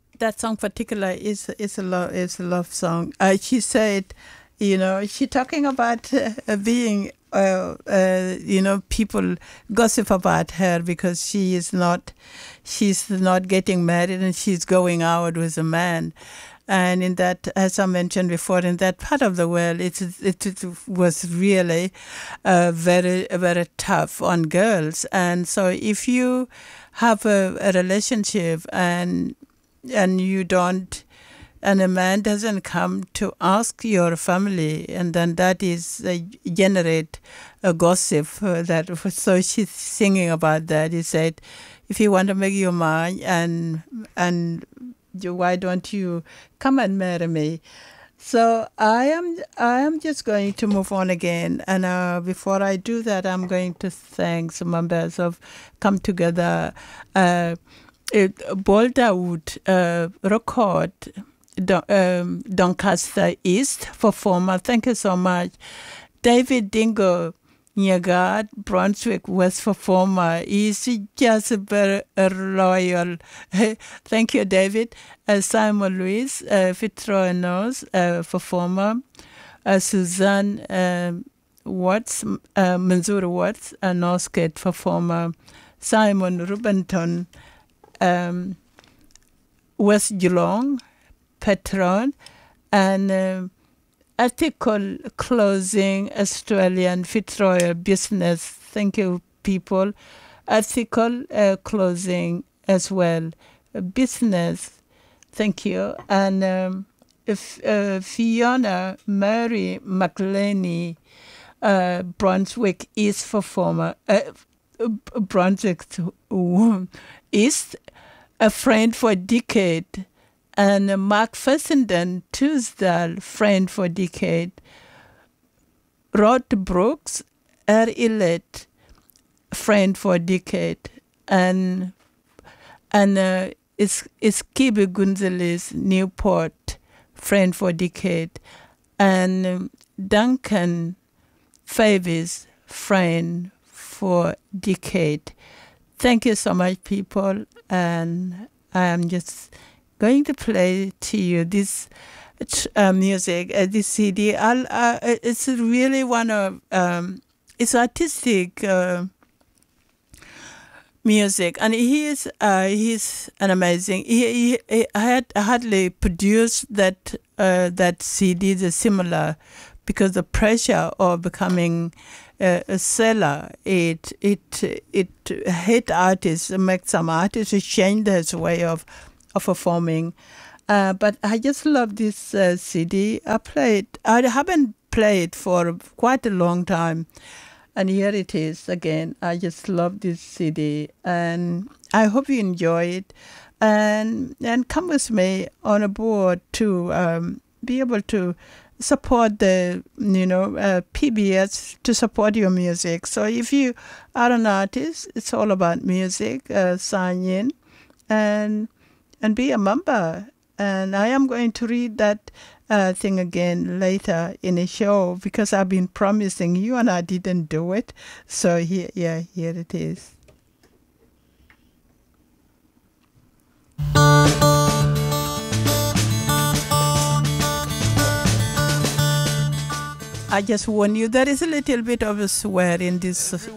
that song particular is a love song. She said, she talking about being, people gossip about her because she's not getting married and she's going out with a man. And in that, as I mentioned before, in that part of the world, it was really very, very tough on girls. And so if you have a relationship and you don't, and a man doesn't come to ask your family, and then that is generate a gossip. So she's singing about that. He said, if you want to make your mind and why don't you come and marry me? So I am just going to move on again, and before I do that, I'm going to thank some members of Come Together. Boulderwood Record, Doncaster East performer. Thank you so much. David Dingo Nyagad, Brunswick West performer. He's just very loyal. Thank you, David. Simon Louis, Fitzroy Nose, performer. Suzanne Watts, Mansour Watts, a Northgate performer. Simon Rubenton, West Geelong, patron, and ethical clothing, Australian Fitzroy business. Thank you, people. Ethical clothing as well. Business. Thank you. And Fiona Mary McLeany, Brunswick East performer. Brunswick East, a friend for a decade. And Mark Fessenden, Tuesday, friend for a decade. Rod Brooks, Elliott, friend for a decade. And Kibi Gonzalez, Newport, friend for a decade. And Duncan Favis, friend for a decade. Thank you so much, people. And I am just going to play to you this music, this CD. It's really one of, it's artistic music, and he's an amazing. He had hardly produced that CD, the similar, because the pressure of becoming a seller, it hit artists, make some artists change their way of performing. But I just love this CD. I haven't played for quite a long time. And here it is again. I just love this CD. And I hope you enjoy it. And come with me on a board to be able to support the, PBS, to support your music. So if you are an artist, it's all about music, sign in and be a member. And I am going to read that thing again later in a show because I've been promising you and I didn't do it. So here it is. I just warn you, there is a little bit of a swear in this